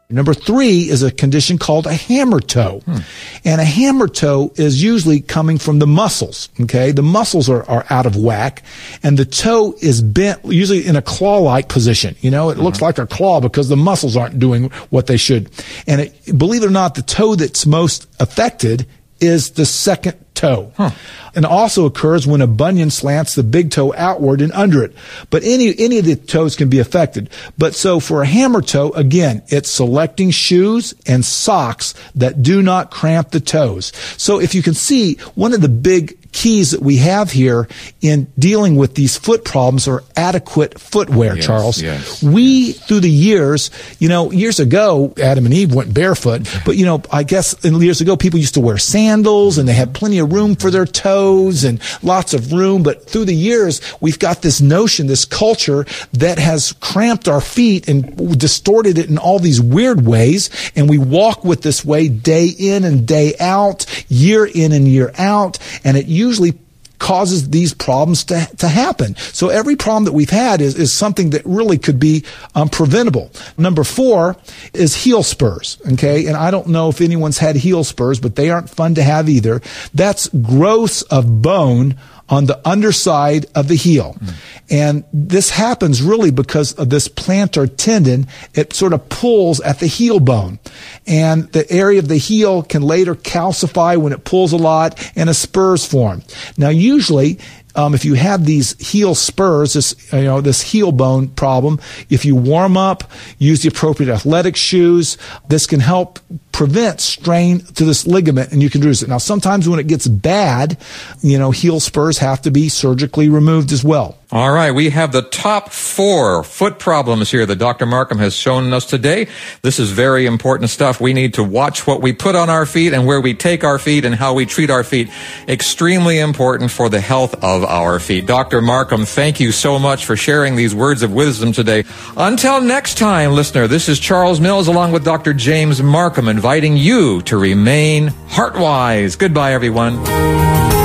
Number 3 is a condition called a hammer toe. And a hammer toe is usually coming from the muscles, okay? The muscles are out of whack, and the toe is bent, usually in a claw-like position. You know, it looks like a claw because the muscles aren't doing what they should. And believe it or not, the toe that's most affected is the second toe. And also occurs when a bunion slants the big toe outward and under it. But any of the toes can be affected. But so for a hammer toe, again, it's selecting shoes and socks that do not cramp the toes. So if you can see, one of the big keys that we have here in dealing with these foot problems are adequate footwear, Charles. Through the years, years ago, Adam and Eve went barefoot, but, I guess years ago, people used to wear sandals and they had plenty of room for their toes and lots of room. But through the years, we've got this notion, this culture that has cramped our feet and distorted it in all these weird ways. And we walk with this way day in and day out, year in and year out. And it usually causes these problems to happen. So every problem that we've had is something that really could be preventable. Number 4 is heel spurs, okay? And I don't know if anyone's had heel spurs, but they aren't fun to have either. That's growths of bone on the underside of the heel. And this happens really because of this plantar tendon. It sort of pulls at the heel bone. And the area of the heel can later calcify when it pulls a lot and a spurs form. Now, usually, if you have these heel spurs, this heel bone problem, if you warm up, use the appropriate athletic shoes, this can help prevent strain to this ligament and you can reduce it. Now, sometimes when it gets bad, heel spurs have to be surgically removed as well. All right, we have the top 4 foot problems here that Dr. Markham has shown us today. This is very important stuff. We need to watch what we put on our feet and where we take our feet and how we treat our feet. Extremely important for the health of our feet. Dr. Markham, thank you so much for sharing these words of wisdom today. Until next time, listener, this is Charles Mills along with Dr. James Markham inviting you to remain heart-wise. Goodbye, everyone.